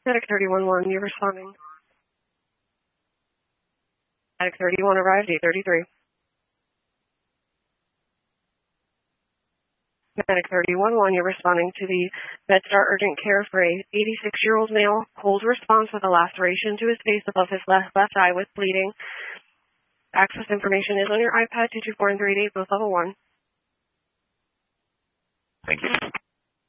Medic 311, you're responding. Medic 31 arrived, 833. Medic 311, you're responding to the MedStar urgent care for a 86-year-old male. Cold response with a laceration to his face above his left eye with bleeding. Access information is on your iPad, 224 and 388, both level 1. Thank you.